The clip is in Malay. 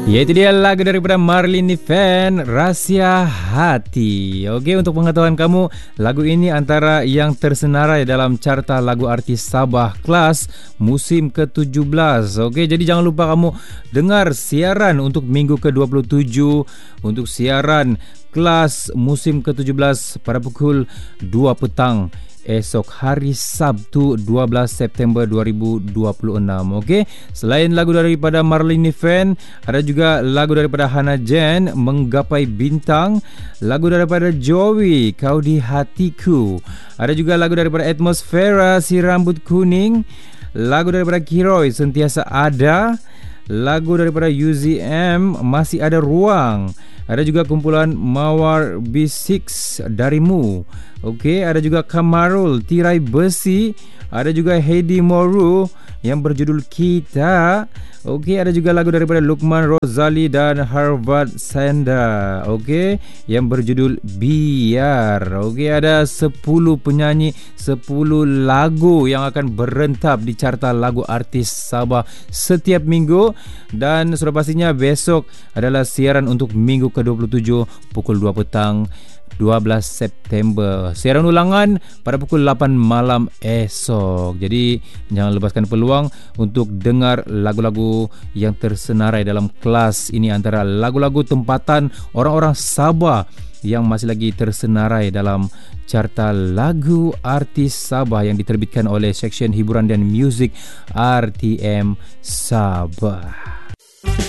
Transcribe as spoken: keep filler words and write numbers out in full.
Ya, itu dia lagu daripada Marlini Fan, Rahsia Hati. Okey, untuk pengetahuan kamu, lagu ini antara yang tersenarai dalam carta lagu artis Sabah kelas musim ke tujuh belas. Okey, jadi jangan lupa kamu dengar siaran untuk minggu ke dua puluh tujuh untuk siaran kelas musim ke tujuh belas pada pukul dua petang esok hari Sabtu dua belas September dua ribu dua puluh enam. Okey, selain lagu daripada Marlini Fan, ada juga lagu daripada Hana Jen, Menggapai Bintang, lagu daripada Joey, Kau di Hatiku. Ada juga lagu daripada Atmosfera, Si Rambut Kuning, lagu daripada Kiroi, Sentiasa Ada, lagu daripada U Z M, Masih Ada Ruang. Ada juga kumpulan Mawar B enam Darimu. Okey, ada juga Kamarul, Tirai Besi. Ada juga Heidi Moru yang berjudul Kita. Okey, ada juga lagu daripada Lukman Rozali dan Harvard Sanda. Okey, yang berjudul Biar. Okey, ada sepuluh penyanyi, sepuluh lagu yang akan berentap di carta lagu artis Sabah setiap minggu. Dan sudah pastinya besok adalah siaran untuk minggu ke dua puluh tujuh pukul dua petang dua belas September. Siaran ulangan pada pukul lapan malam esok. Jadi jangan lepaskan peluang untuk dengar lagu-lagu yang tersenarai dalam kelas ini, antara lagu-lagu tempatan orang-orang Sabah yang masih lagi tersenarai dalam carta lagu artis Sabah yang diterbitkan oleh Seksyen Hiburan dan Muzik R T M Sabah.